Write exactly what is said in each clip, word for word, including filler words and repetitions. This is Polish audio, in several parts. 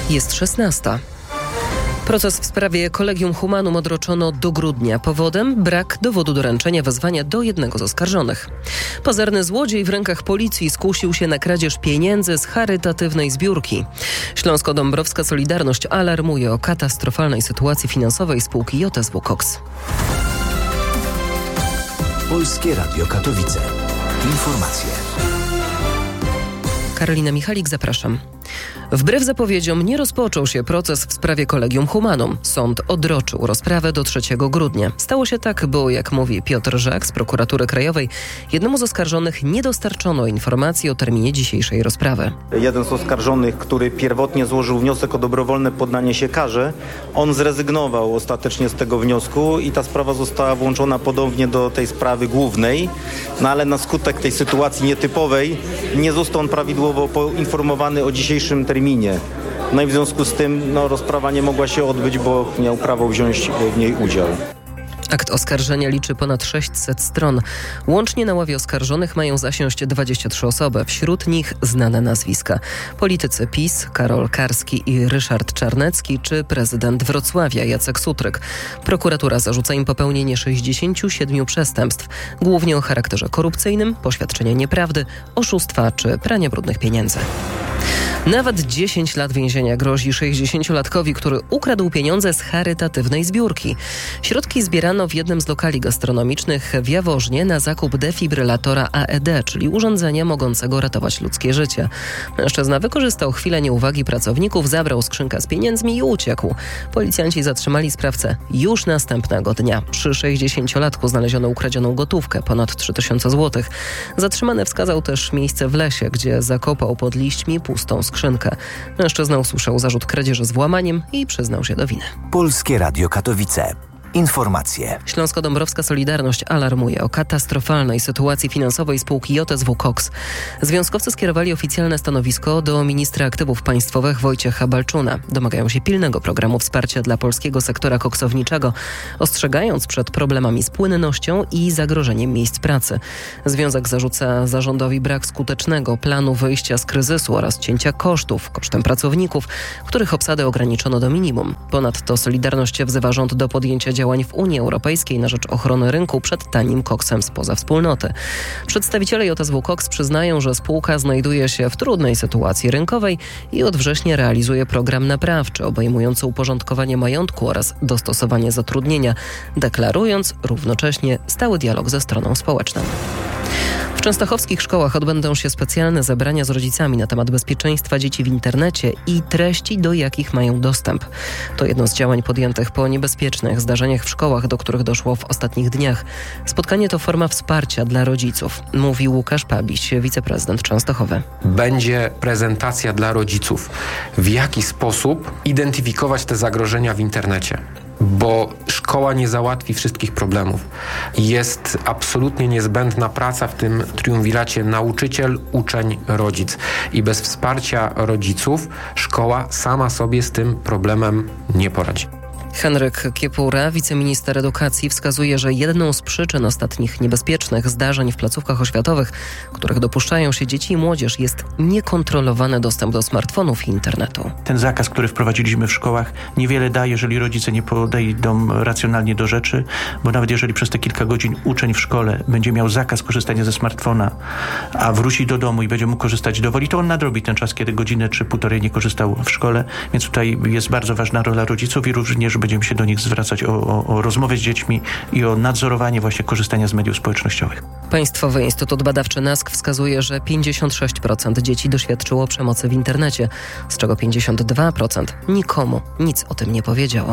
Jest szesnasta. Proces w sprawie Collegium Humanum odroczono do grudnia. Powodem brak dowodu doręczenia wezwania do jednego z oskarżonych. Pazerny złodziej w rękach policji skusił się na kradzież pieniędzy z charytatywnej zbiórki. Śląsko-Dąbrowska Solidarność alarmuje o katastrofalnej sytuacji finansowej spółki J S W Koks. Polskie Radio Katowice. Informacje. Karolina Michalik, zapraszam. Wbrew zapowiedziom nie rozpoczął się proces w sprawie Collegium Humanum. Sąd odroczył rozprawę do trzeciego grudnia. Stało się tak, bo jak mówi Piotr Żak z Prokuratury Krajowej, jednemu z oskarżonych nie dostarczono informacji o terminie dzisiejszej rozprawy. Jeden z oskarżonych, który pierwotnie złożył wniosek o dobrowolne poddanie się karze, on zrezygnował ostatecznie z tego wniosku i ta sprawa została włączona ponownie do tej sprawy głównej, no ale na skutek tej sytuacji nietypowej nie został on prawidłowo poinformowany o dzisiejszym terminie. No i w związku z tym no, rozprawa nie mogła się odbyć, bo miał prawo wziąć w niej udział. Akt oskarżenia liczy ponad sześćset stron. Łącznie na ławie oskarżonych mają zasiąść dwadzieścia trzy osoby. Wśród nich znane nazwiska. Politycy PiS, Karol Karski i Ryszard Czarnecki, czy prezydent Wrocławia Jacek Sutryk. Prokuratura zarzuca im popełnienie sześćdziesięciu siedmiu przestępstw, głównie o charakterze korupcyjnym, poświadczenia nieprawdy, oszustwa czy prania brudnych pieniędzy. Nawet dziesięć lat więzienia grozi sześćdziesięciolatkowi, który ukradł pieniądze z charytatywnej zbiórki. Środki zbierano w jednym z lokali gastronomicznych w Jaworznie na zakup defibrylatora A E D, czyli urządzenia mogącego ratować ludzkie życie. Mężczyzna wykorzystał chwilę nieuwagi pracowników, zabrał skrzynkę z pieniędzmi i uciekł. Policjanci zatrzymali sprawcę już następnego dnia. Przy sześćdziesięciolatku znaleziono ukradzioną gotówkę, ponad trzy tysiące złotych. Zatrzymany wskazał też miejsce w lesie, gdzie zakopał pod liśćmi pustą skrzynkę. Mężczyzna usłyszał zarzut kradzieży z włamaniem i przyznał się do winy. Polskie Radio Katowice. Informacje. Śląsko-Dąbrowska Solidarność alarmuje o katastrofalnej sytuacji finansowej spółki J S W Koks. Związkowcy skierowali oficjalne stanowisko do ministra aktywów państwowych Wojciecha Balczuna. Domagają się pilnego programu wsparcia dla polskiego sektora koksowniczego, ostrzegając przed problemami z płynnością i zagrożeniem miejsc pracy. Związek zarzuca zarządowi brak skutecznego planu wyjścia z kryzysu oraz cięcia kosztów kosztem pracowników, których obsadę ograniczono do minimum. Ponadto Solidarność wzywa rząd do podjęcia działań w Unii Europejskiej na rzecz ochrony rynku przed tanim koksem spoza wspólnoty. Przedstawiciele J S W Koks przyznają, że spółka znajduje się w trudnej sytuacji rynkowej i od września realizuje program naprawczy obejmujący uporządkowanie majątku oraz dostosowanie zatrudnienia, deklarując równocześnie stały dialog ze stroną społeczną. W częstochowskich szkołach odbędą się specjalne zebrania z rodzicami na temat bezpieczeństwa dzieci w internecie i treści, do jakich mają dostęp. To jedno z działań podjętych po niebezpiecznych zdarzeniach w szkołach, do których doszło w ostatnich dniach. Spotkanie to forma wsparcia dla rodziców, mówi Łukasz Pabiś, wiceprezydent Częstochowy. Będzie prezentacja dla rodziców, w jaki sposób identyfikować te zagrożenia w internecie. Bo szkoła nie załatwi wszystkich problemów. Jest absolutnie niezbędna praca w tym triumviracie nauczyciel, uczeń, rodzic. I bez wsparcia rodziców szkoła sama sobie z tym problemem nie poradzi. Henryk Kiepura, wiceminister edukacji, wskazuje, że jedną z przyczyn ostatnich niebezpiecznych zdarzeń w placówkach oświatowych, których dopuszczają się dzieci i młodzież, jest niekontrolowany dostęp do smartfonów i internetu. Ten zakaz, który wprowadziliśmy w szkołach, niewiele da, jeżeli rodzice nie podejdą racjonalnie do rzeczy, bo nawet jeżeli przez te kilka godzin uczeń w szkole będzie miał zakaz korzystania ze smartfona, a wróci do domu i będzie mógł korzystać dowoli, to on nadrobi ten czas, kiedy godzinę czy półtorej nie korzystał w szkole, więc tutaj jest bardzo ważna rola rodziców i również będziemy się do nich zwracać o, o, o rozmowę z dziećmi i o nadzorowanie właśnie korzystania z mediów społecznościowych. Państwowy Instytut Badawczy NASK wskazuje, że pięćdziesiąt sześć procent dzieci doświadczyło przemocy w internecie, z czego pięćdziesiąt dwa procent nikomu nic o tym nie powiedziało.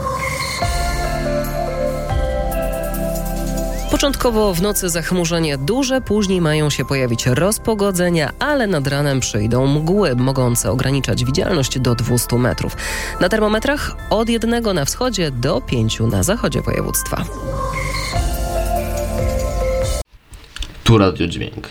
Początkowo w nocy zachmurzenie duże, później mają się pojawić rozpogodzenia, ale nad ranem przyjdą mgły mogące ograniczać widzialność do dwieście metrów. Na termometrach od jednego na wschodzie do pięciu na zachodzie województwa. Tu Radiodźwięk.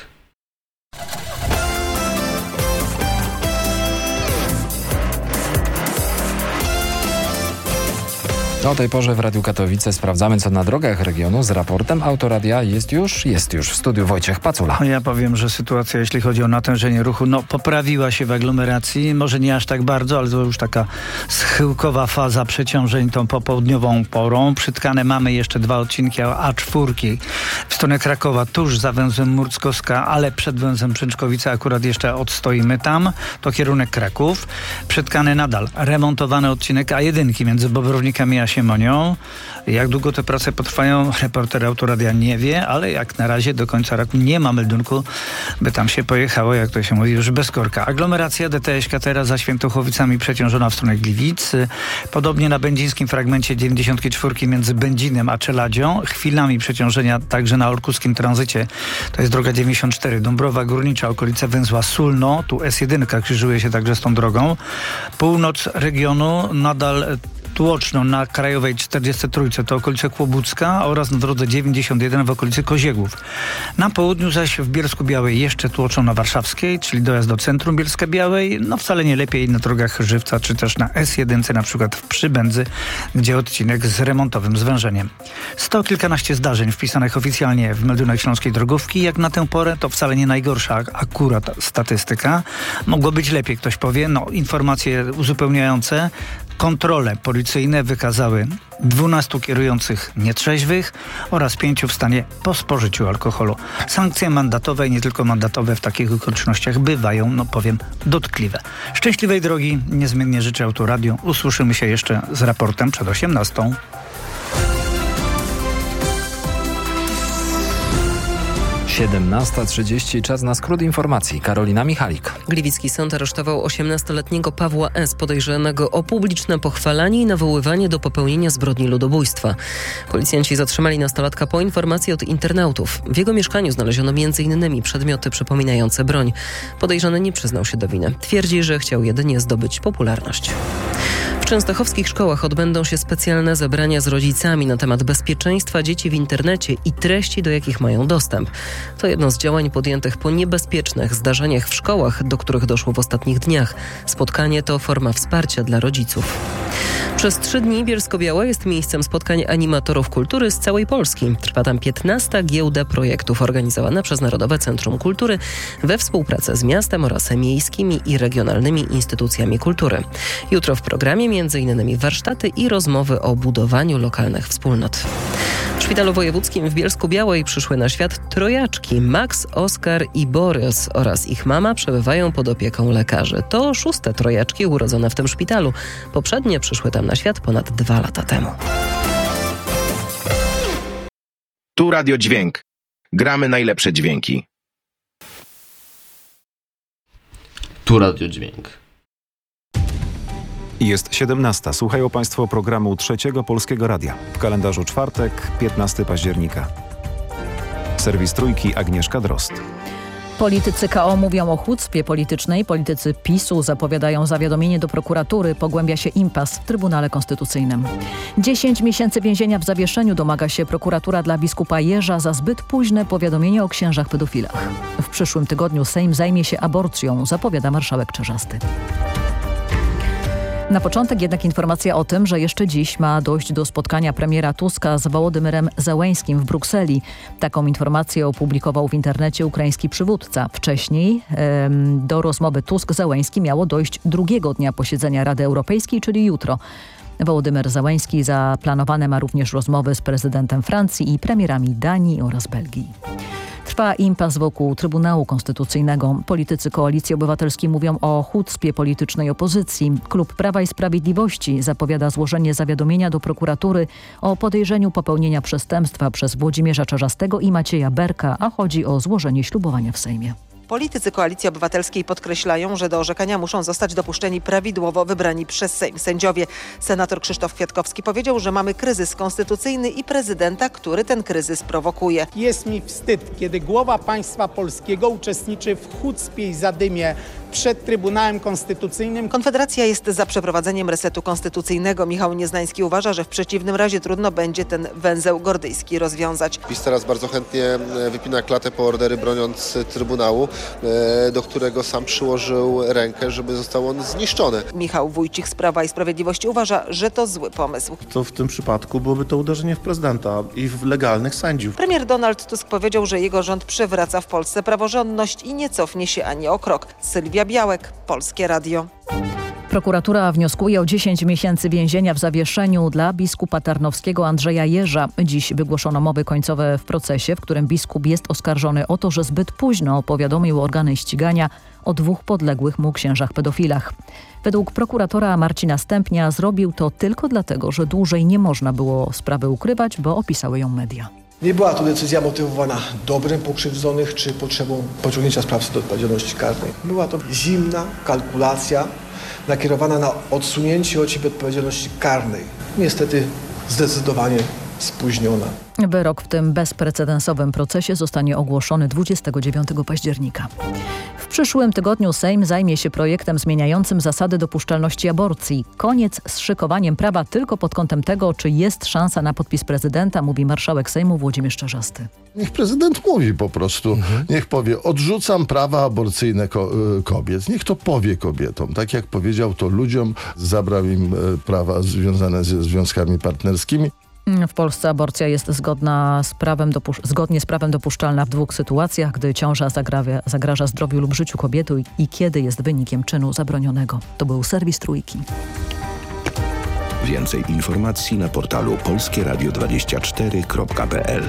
O tej porze w Radiu Katowice sprawdzamy, co na drogach regionu. Z raportem Autoradia jest już, jest już w studiu Wojciech Pacula. Ja powiem, że sytuacja, jeśli chodzi o natężenie ruchu, no poprawiła się w aglomeracji. Może nie aż tak bardzo, ale to już taka schyłkowa faza przeciążeń tą popołudniową porą. Przytkane mamy jeszcze dwa odcinki A cztery w stronę Krakowa, tuż za węzłem Murckowska, ale przed węzłem Przęczkowice akurat jeszcze odstoimy tam. To kierunek Kraków. Przytkany nadal remontowany odcinek A jeden między Bobrownikami a Siemonią. Jak długo te prace potrwają, reporter Autoradia nie wie, ale jak na razie do końca roku nie ma meldunku, by tam się pojechało, jak to się mówi, już bez korka. Aglomeracja D T S Katera za Świętochowicami przeciążona w stronę Gliwic. Podobnie na będzińskim fragmencie dziewięćdziesiąt cztery między Będzinem a Czeladzią. Chwilami przeciążenia także na orkuskim tranzycie. To jest droga dziewięćdziesiąt cztery. Dąbrowa Górnicza, okolice węzła Sulno. Tu S jeden krzyżuje się także z tą drogą. Północ regionu nadal tłoczno na Krajowej czterdziestej trzy, to okolice Kłobucka, oraz na drodze dziewięćdziesiąt jeden w okolicy Koziegłów. Na południu zaś w Bielsku-Białej jeszcze tłoczno na Warszawskiej, czyli dojazd do centrum Bielska-Białej. No wcale nie lepiej na drogach Żywca, czy też na S jeden, na przykład w Przybędzy, gdzie odcinek z remontowym zwężeniem. Sto kilkanaście zdarzeń wpisanych oficjalnie w meldunek Śląskiej Drogówki. Jak na tę porę to wcale nie najgorsza akurat statystyka. Mogło być lepiej, ktoś powie. No, informacje uzupełniające. Kontrole policyjne wykazały dwunastu kierujących nietrzeźwych oraz pięciu w stanie po spożyciu alkoholu. Sankcje mandatowe i nie tylko mandatowe w takich okolicznościach bywają, no powiem, dotkliwe. Szczęśliwej drogi niezmiennie życzę Autoradiu. Usłyszymy się jeszcze z raportem przed osiemnastą. siedemnasta trzydzieści, czas na skrót informacji. Karolina Michalik. Gliwicki sąd aresztował osiemnastoletniego Pawła S., podejrzanego o publiczne pochwalanie i nawoływanie do popełnienia zbrodni ludobójstwa. Policjanci zatrzymali nastolatka po informacji od internautów. W jego mieszkaniu znaleziono między innymi przedmioty przypominające broń. Podejrzany nie przyznał się do winy. Twierdzi, że chciał jedynie zdobyć popularność. W częstochowskich szkołach odbędą się specjalne zebrania z rodzicami na temat bezpieczeństwa dzieci w internecie i treści, do jakich mają dostęp. To jedno z działań podjętych po niebezpiecznych zdarzeniach w szkołach, do których doszło w ostatnich dniach. Spotkanie to forma wsparcia dla rodziców. Przez trzy dni Bielsko-Biała jest miejscem spotkań animatorów kultury z całej Polski. Trwa tam piętnasta giełda projektów organizowana przez Narodowe Centrum Kultury we współpracy z miastem oraz miejskimi i regionalnymi instytucjami kultury. Jutro w programie między innymi warsztaty i rozmowy o budowaniu lokalnych wspólnot. W Szpitalu Wojewódzkim w Bielsku-Białej przyszły na świat trojaczki. Max, Oskar i Borys oraz ich mama przebywają pod opieką lekarzy. To szóste trojaczki urodzone w tym szpitalu. Poprzednie przyszły tam na świat ponad dwa lata temu. Tu Radio Dźwięk. Gramy najlepsze dźwięki. Tu Radio Dźwięk. Jest siedemnasta. Słuchają Państwo programu Trzeciego Polskiego Radia. W kalendarzu czwartek, piętnastego października. Serwis Trójki, Agnieszka Drozd. Politycy K O mówią o chucpie politycznej. Politycy PiSu zapowiadają zawiadomienie do prokuratury. Pogłębia się impas w Trybunale Konstytucyjnym. Dziesięć miesięcy więzienia w zawieszeniu domaga się prokuratura dla biskupa Jerza za zbyt późne powiadomienie o księżach pedofilach. W przyszłym tygodniu Sejm zajmie się aborcją, zapowiada marszałek Czerzasty. Na początek jednak informacja o tym, że jeszcze dziś ma dojść do spotkania premiera Tuska z Wołodymyrem Zełeńskim w Brukseli. Taką informację opublikował w internecie ukraiński przywódca. Wcześniej em, do rozmowy Tusk-Zełeński miało dojść drugiego dnia posiedzenia Rady Europejskiej, czyli jutro. Wołodymyr Zełeński zaplanowane ma również rozmowy z prezydentem Francji i premierami Danii oraz Belgii. Trwa impas wokół Trybunału Konstytucyjnego. Politycy Koalicji Obywatelskiej mówią o chucpie politycznej opozycji. Klub Prawa i Sprawiedliwości zapowiada złożenie zawiadomienia do prokuratury o podejrzeniu popełnienia przestępstwa przez Włodzimierza Czerzastego i Macieja Berka, a chodzi o złożenie ślubowania w Sejmie. Politycy Koalicji Obywatelskiej podkreślają, że do orzekania muszą zostać dopuszczeni prawidłowo wybrani przez Sejm sędziowie. Senator Krzysztof Kwiatkowski powiedział, że mamy kryzys konstytucyjny i prezydenta, który ten kryzys prowokuje. Jest mi wstyd, kiedy głowa państwa polskiego uczestniczy w chucpie i zadymie przed Trybunałem Konstytucyjnym. Konfederacja jest za przeprowadzeniem resetu konstytucyjnego. Michał Nieznański uważa, że w przeciwnym razie trudno będzie ten węzeł gordyjski rozwiązać. PiS teraz bardzo chętnie wypina klatę po ordery, broniąc Trybunału, do którego sam przyłożył rękę, żeby został on zniszczony. Michał Wójcik z Prawa i Sprawiedliwości uważa, że to zły pomysł. To w tym przypadku byłoby to uderzenie w prezydenta i w legalnych sędziów. Premier Donald Tusk powiedział, że jego rząd przywraca w Polsce praworządność i nie cofnie się ani o krok. Sylwia Białek, Polskie Radio. Prokuratura wnioskuje o dziesięć miesięcy więzienia w zawieszeniu dla biskupa tarnowskiego Andrzeja Jerza. Dziś wygłoszono mowy końcowe w procesie, w którym biskup jest oskarżony o to, że zbyt późno powiadomił organy ścigania o dwóch podległych mu księżach pedofilach. Według prokuratora Marcina Stępnia zrobił to tylko dlatego, że dłużej nie można było sprawy ukrywać, bo opisały ją media. Nie była to decyzja motywowana dobrem pokrzywdzonych czy potrzebą pociągnięcia sprawcy do odpowiedzialności karnej. Była to zimna kalkulacja nakierowana na odsunięcie od siebie odpowiedzialności karnej. Niestety zdecydowanie spóźniona. Wyrok w tym bezprecedensowym procesie zostanie ogłoszony dwudziestego dziewiątego października. W przyszłym tygodniu Sejm zajmie się projektem zmieniającym zasady dopuszczalności aborcji. Koniec z szykowaniem prawa tylko pod kątem tego, czy jest szansa na podpis prezydenta, mówi marszałek Sejmu Włodzimierz Czarzasty. Niech prezydent mówi po prostu. Mhm. Niech powie, odrzucam prawa aborcyjne ko- kobiet. Niech to powie kobietom. Tak jak powiedział to ludziom, zabrał im prawa związane ze związkami partnerskimi. W Polsce aborcja jest zgodna z prawem dopusz- zgodnie z prawem dopuszczalna w dwóch sytuacjach, gdy ciąża zagrawia, zagraża zdrowiu lub życiu kobiety i, i kiedy jest wynikiem czynu zabronionego. To był serwis Trójki. Więcej informacji na portalu polskie radio dwadzieścia cztery kropka p l.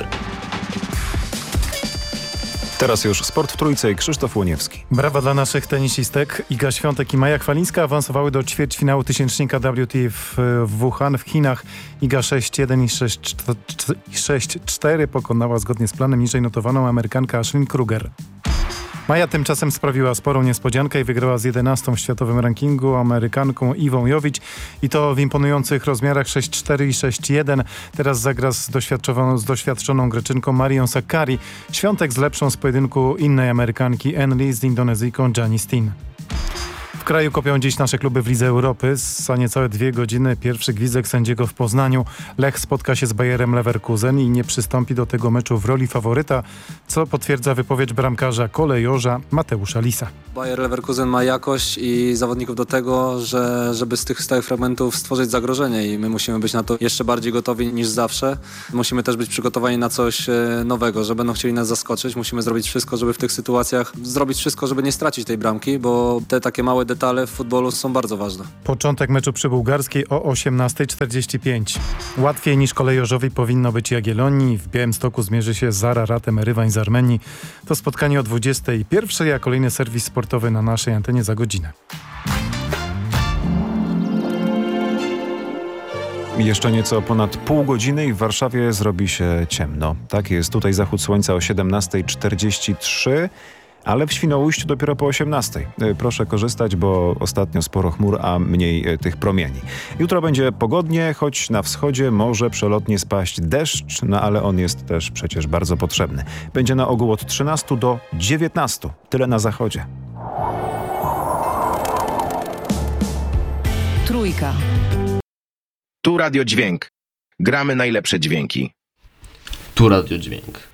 Teraz już sport w Trójce i Krzysztof Łoniewski. Brawa dla naszych tenisistek. Iga Świątek i Maja Chwalińska awansowały do ćwierćfinału tysięcznika W T w, w Wuhan w Chinach. Iga sześć jeden i sześć cztery pokonała zgodnie z planem niżej notowaną Amerykankę Ashlyn Kruger. Maja tymczasem sprawiła sporą niespodziankę i wygrała z jedenastą w światowym rankingu Amerykanką Iwą Jovic i to w imponujących rozmiarach sześć cztery i sześć jeden. Teraz zagra z doświadczoną, z doświadczoną Greczynką Marią Sakkari. Świątek z lepszą z pojedynku innej Amerykanki En Lee z Indonezyjką Gianni Stin. W kraju kopią dziś nasze kluby w Lidze Europy. Za niecałe dwie godziny pierwszy gwizdek sędziego w Poznaniu. Lech spotka się z Bayerem Leverkusen i nie przystąpi do tego meczu w roli faworyta, co potwierdza wypowiedź bramkarza kolejorza Mateusza Lisa. Bayer Leverkusen ma jakość i zawodników do tego, że, żeby z tych stałych fragmentów stworzyć zagrożenie i my musimy być na to jeszcze bardziej gotowi niż zawsze. Musimy też być przygotowani na coś nowego, że będą chcieli nas zaskoczyć. Musimy zrobić wszystko, żeby w tych sytuacjach zrobić wszystko, żeby nie stracić tej bramki, bo te takie małe detale w futbolu są bardzo ważne. Początek meczu przy Bułgarskiej o osiemnasta czterdzieści pięć. Łatwiej niż kolejorzowi powinno być Jagiellonii. W Białymstoku zmierzy się z Araratem Erywań z Armenii. To spotkanie o dwudziestej pierwszej, a kolejny serwis sportowy na naszej antenie za godzinę. Jeszcze nieco ponad pół godziny i w Warszawie zrobi się ciemno. Tak jest, tutaj zachód słońca o siedemnasta czterdzieści trzy. Ale w Świnoujściu dopiero po osiemnastej. Proszę korzystać, bo ostatnio sporo chmur, a mniej tych promieni. Jutro będzie pogodnie, choć na wschodzie może przelotnie spaść deszcz, no ale on jest też przecież bardzo potrzebny. Będzie na ogół od trzynastu do dziewiętnastu. Tyle na zachodzie. Trójka. Tu Radio Dźwięk. Gramy najlepsze dźwięki. Tu Radio Dźwięk.